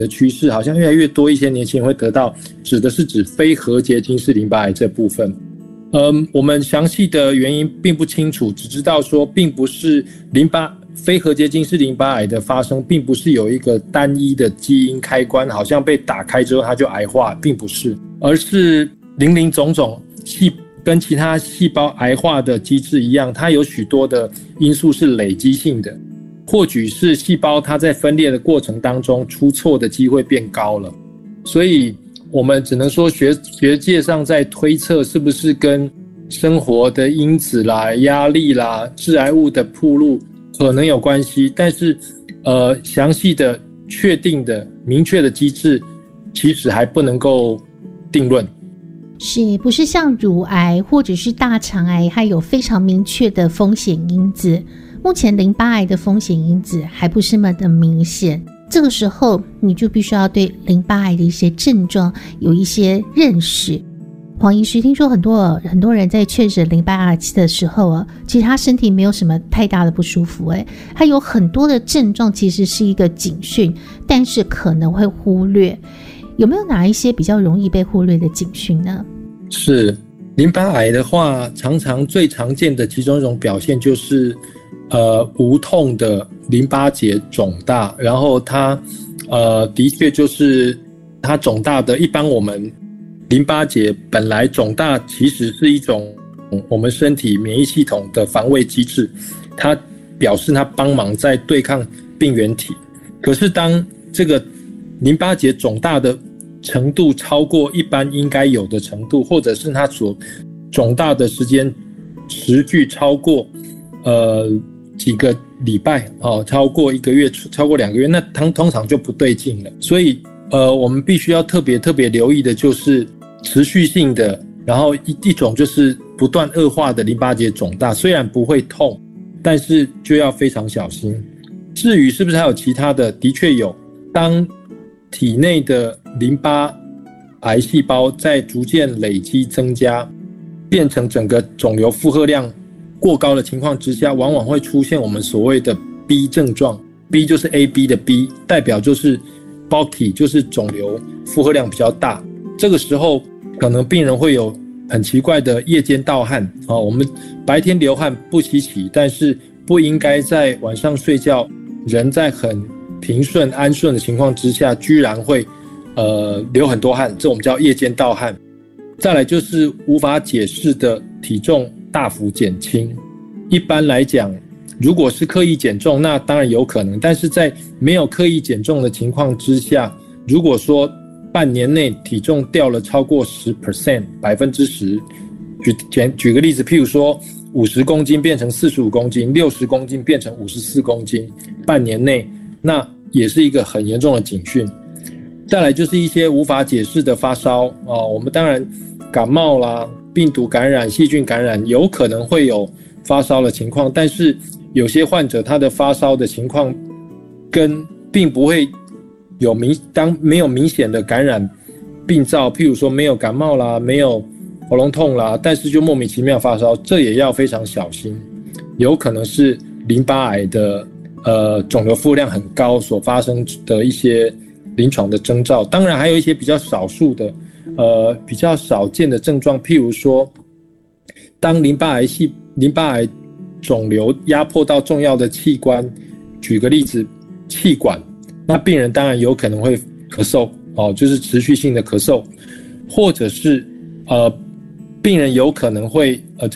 的趋势，好像越来越多一些年轻人会得到，指的是指非核结晶式淋巴癌这部分。我们详细的原因并不清楚，只知道说并不是非核结晶式淋巴癌的发生，并不是有一个单一的基因开关，好像被打开之后它就癌化，并不是，而是林林总总跟其他细胞癌化的机制一样，它有许多的因素是累积性的，或许是细胞它在分裂的过程当中出错的机会变高了，所以我们只能说学界上在推测是不是跟生活的因子啦、压力啦、致癌物的暴露可能有关系，但是详细的、确定的、明确的机制其实还不能够定论。 是不是像乳癌或者是大肠癌还有非常明确的风险因子？目前淋巴癌的风险因子还不是那么的明显，这个时候你就必须要对淋巴癌的一些症状有一些认识。黄医师，听说很多人在确诊淋巴癌的时候其实他身体没有什么太大的不舒服，他有很多的症状其实是一个警讯，但是可能会忽略。有没有哪一些比较容易被忽略的警讯呢？ 是淋巴癌的话，最常见的其中一种表现就是无痛的淋巴结肿大，然后它的确就是它肿大的，一般我们淋巴结本来肿大其实是一种我们身体免疫系统的防卫机制，它表示它帮忙在对抗病原体。可是当这个淋巴结肿大的程度超过一般应该有的程度，或者是它所肿大的时间持续超过几个礼拜超过1个月、超过2个月，那通常就不对劲了。所以我们必须要特别留意的就是持续性的，然后一种就是不断恶化的淋巴结肿大，虽然不会痛，但是就要非常小心。至于是不是还有其他的，的确有。当体内的淋巴癌细胞在逐渐累积增加，变成整个肿瘤负荷量过高的情况之下，往往会出现我们所谓的 B 症状。 B 就是 AB 的 B， 代表就是 bulky， 就是肿瘤负荷量比较大。这个时候可能病人会有很奇怪的夜间盗汗我们白天流汗不稀奇，但是不应该在晚上睡觉，人在很平顺安顺的情况之下居然会流很多汗，这我们叫夜间盗汗。再来就是无法解释的体重大幅减轻，一般来讲如果是刻意减重那当然有可能，但是在没有刻意减重的情况之下，如果说半年内体重掉了超过 10%， 10%， 举个例子，譬如说50公斤变成45公斤，60公斤变成54公斤，半年内，那也是一个很严重的警讯。再来就是一些无法解释的发烧我们当然感冒啦、病毒感染、细菌感染有可能会有发烧的情况，但是有些患者他的发烧的情况并不会当没有明显的感染病灶，譬如说没有感冒啦、没有喉咙痛啦，但是就莫名其妙发烧，这也要非常小心，有可能是淋巴癌的肿瘤负荷量很高所发生的一些临床的征兆。当然还有一些比较少数的比较少见的症状，譬如说当淋巴癌肿瘤压迫到重要的器官，举个例子气管，那病人当然有可能会咳嗽就是持续性的咳嗽，或者是病人有可能会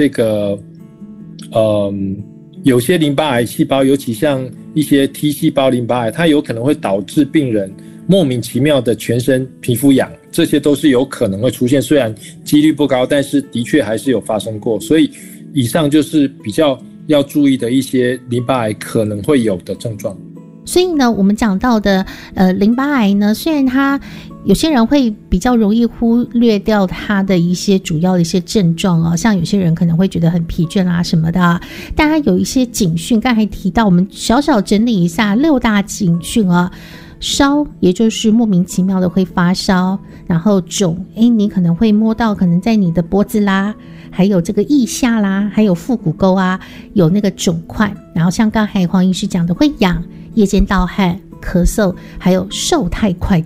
有些淋巴癌细胞，尤其像一些 T 细胞淋巴癌，它有可能会导致病人莫名其妙的全身皮肤痒，这些都是有可能会出现，虽然几率不高，但是的确还是有发生过。所以以上就是比较要注意的一些淋巴癌可能会有的症状。 所以呢，我们讲到的淋巴癌呢，虽然它有些人会比较容易忽略掉它的一些主要的一些症状像有些人可能会觉得很疲倦啊什么的但它有一些警讯，刚才提到我们小小整理一下6大警讯烧，也就是莫名其妙的会发烧，然后肿，你可能会摸到可能在你的脖子啦，还有这个腋下啦，还有腹股沟有那个肿块，然后像刚才黄医师讲的会痒，夜间盗汗， 咳嗽，还有瘦太快